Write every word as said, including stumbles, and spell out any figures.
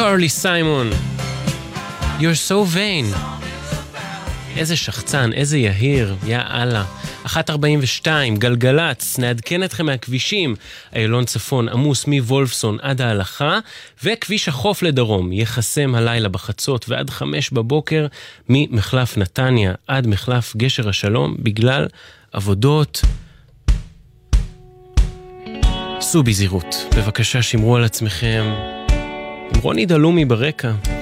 קרלי סיימון, You're so vain. איזה שחצן, איזה יהיר, יא אללה. אחת ארבעים ושתיים, גלגלץ, נעדכן אתכם מהכבישים. איילון צפון עמוס מוולפסון עד ההלכה, וכביש החוף לדרום יחסם הלילה בחצות ועד חמש בבוקר ממחלף נתניה עד מחלף גשר השלום בגלל עבודות. סעו בזהירות, בבקשה שמרו על עצמכם. עם רוני דלומי ברקע.